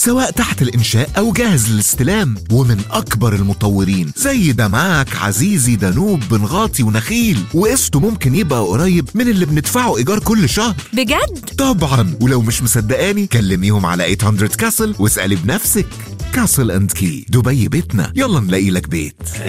سواء تحت الإنشاء أو جاهز للاستلام، ومن أكبر المطورين زي دمعك، عزيزي، دانوب، بنغاطي ونخيل. وقسطه ممكن يبقى قريب من اللي بندفعه إيجار كل شهر. بجد؟ طبعا، ولو مش مصدقاني كلميهم على 800 كاسل واسألي بنفسك. كاسل اند كي، دبي بيتنا، يلا نلاقي لك بيت.